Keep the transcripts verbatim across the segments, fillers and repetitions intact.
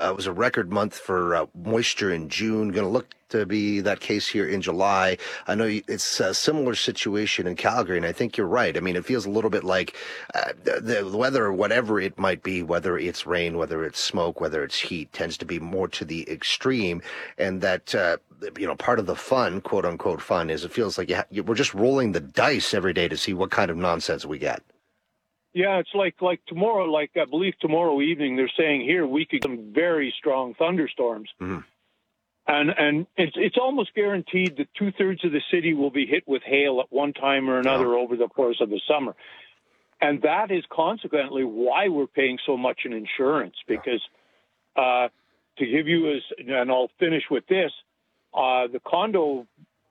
Uh, it was a record month for uh, moisture in June. Going to look to be that case here in July. I know it's a similar situation in Calgary, and I think you're right. I mean, it feels a little bit like uh, the, the weather, whatever it might be, whether it's rain, whether it's smoke, whether it's heat, tends to be more to the extreme, and that, uh, you know, part of the fun, quote unquote fun, is it feels like you ha- you, we're just rolling the dice every day to see what kind of nonsense we get. Yeah, it's like like tomorrow, like I believe tomorrow evening, they're saying here we could get some very strong thunderstorms. Mm-hmm. And and it's it's almost guaranteed that two thirds of the city will be hit with hail at one time or another oh. over the course of the summer, and that is consequently why we're paying so much in insurance. Because uh, to give you as, and I'll finish with this, uh, the condo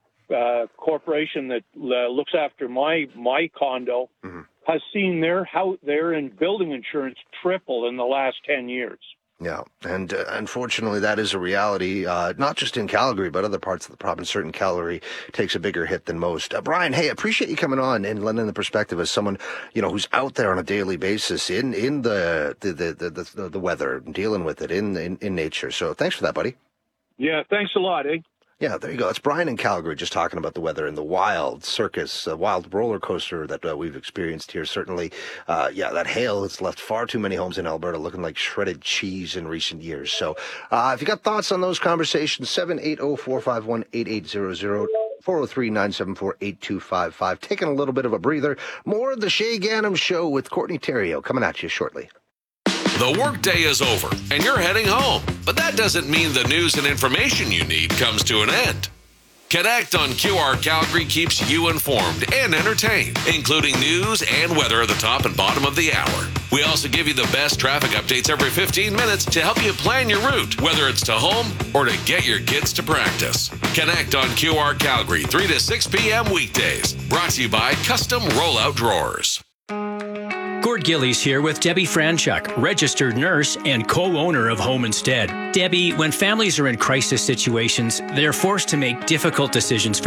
uh, corporation that uh, looks after my my condo mm-hmm. has seen their house their in building insurance triple in the last ten years. Yeah, and uh, unfortunately, that is a reality, uh, not just in Calgary, but other parts of the province. Certain Calgary takes a bigger hit than most. Uh, Brian, hey, appreciate you coming on and lending the perspective as someone, you know, who's out there on a daily basis in in the the the the, the, the weather, dealing with it in, in in nature. So thanks for that, buddy. Yeah, thanks a lot, eh? Yeah, there you go. It's Brian in Calgary just talking about the weather and the wild circus, uh, wild roller coaster that uh, we've experienced here. Certainly, uh, yeah, that hail has left far too many homes in Alberta looking like shredded cheese in recent years. So uh, if you got thoughts on those conversations, seven eight zero, four five one, eight eight zero zero, four oh three, nine seven four, eight two five five. Taking a little bit of a breather. More of the Shay Ganem Show with Courtney Theriault coming at you shortly. The workday is over, and you're heading home. But that doesn't mean the news and information you need comes to an end. Connect on Q R Calgary keeps you informed and entertained, including news and weather at the top and bottom of the hour. We also give you the best traffic updates every fifteen minutes to help you plan your route, whether it's to home or to get your kids to practice. Connect on Q R Calgary, three to six p.m. weekdays. Brought to you by Custom Rollout Drawers. Gord Gillies here with Debbie Franchuk, registered nurse and co-owner of Home Instead. Debbie, when families are in crisis situations, they're forced to make difficult decisions for